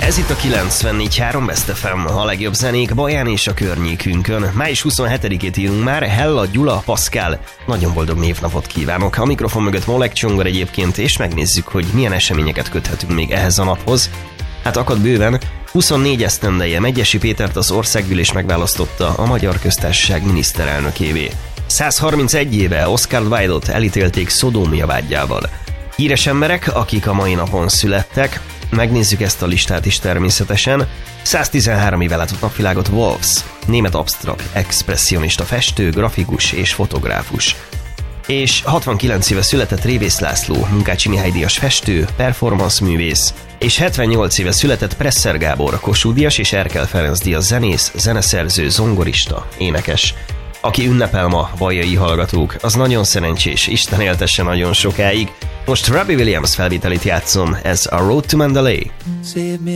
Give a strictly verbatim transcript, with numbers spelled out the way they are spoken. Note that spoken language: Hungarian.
Ez itt a kilencvennégy három Best ef em, a legjobb zenék Baján és a környékünkön. május huszonhetedikét írunk már, Hella, Gyula, Pascal. Nagyon boldog névnapot kívánok. A mikrofon mögött Molek Csongor egyébként, és megnézzük, hogy milyen eseményeket köthetünk még ehhez a naphoz. Hát akad bőven, huszonnégy esztendeje Medgyessy Pétert az országgyűlés megválasztotta a Magyar Köztársaság miniszterelnökévé. százharmincegy éve Oscar Wilde-ot elítélték szodómia vádjával. Híres emberek, akik a mai napon születtek, megnézzük ezt a listát is természetesen. száztizenhárom éve látott napvilágot Wolfs, német absztrakt, expresszionista festő, grafikus és fotográfus. És hatvankilenc éve született Révész László, Munkácsi Mihály díjas festő, performance művész, és hetvennyolc éve született Presser Gábor, Kossuth díjas és Erkel Ferenc díjas zenész, zeneszerző, zongorista, énekes. Aki ünnepel ma, bajai hallgatók, az nagyon szerencsés, Isten éltesse nagyon sokáig. Most Robbie Williams felvételét játszom, ez a Road to Mandalay.